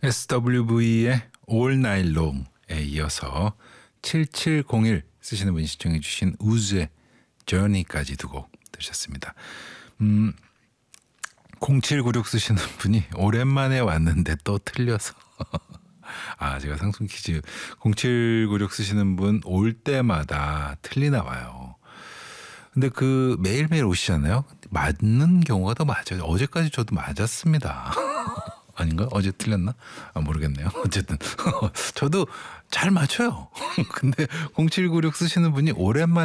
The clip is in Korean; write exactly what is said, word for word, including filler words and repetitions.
에스더블유브이의 All Night Long에 이어서 칠칠공일 쓰시는 분이 시청해 주신 우즈의 Journey까지 두 곡 들으셨습니다. 음, 공칠구육 쓰시는 분이 오랜만에 왔는데 또 틀려서 아 제가 상품 퀴즈 공칠구육 쓰시는 분 올 때마다 틀리나 봐요. 근데 그 매일매일 오시잖아요. 맞는 경우가 더 맞아요. 어제까지 저도 맞았습니다. 아닌가? 어제 틀렸나? 아, 모르겠네요. 어쨌든 저도 잘 맞춰요. 근데 공칠구육 쓰시는 분이 오랜만에